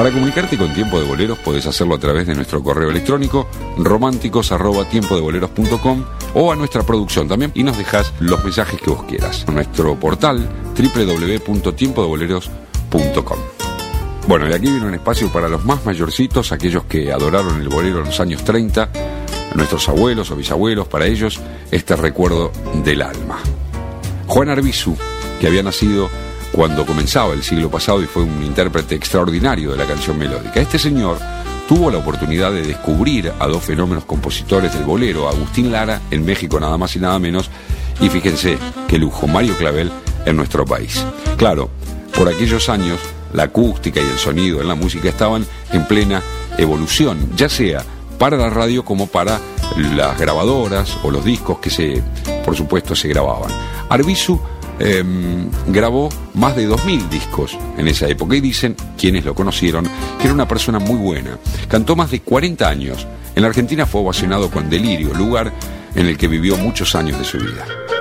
Para comunicarte con Tiempo de Boleros podés hacerlo a través de nuestro correo electrónico románticos@tiempodevoleros.com o a nuestra producción también y nos dejás los mensajes que vos quieras. Nuestro portal www.tiempodevoleros.com. Bueno, y aquí viene un espacio para los más mayorcitos, aquellos que adoraron el bolero en los años 30, nuestros abuelos o bisabuelos, para ellos este recuerdo del alma. Juan Arbizu, que había nacido cuando comenzaba el siglo pasado y fue un intérprete extraordinario de la canción melódica. Este señor tuvo la oportunidad de descubrir a dos fenómenos compositores del bolero, Agustín Lara en México nada más y nada menos, y fíjense qué lujo, Mario Clavel en nuestro país. Claro, por aquellos años la acústica y el sonido en la música estaban en plena evolución, ya sea para la radio como para las grabadoras o los discos que por supuesto se grababan. Arbizu grabó más de 2000 discos en esa época y dicen, quienes lo conocieron, que era una persona muy buena. Cantó más de 40 años. En la Argentina fue ovacionado con Delirio, lugar en el que vivió muchos años de su vida.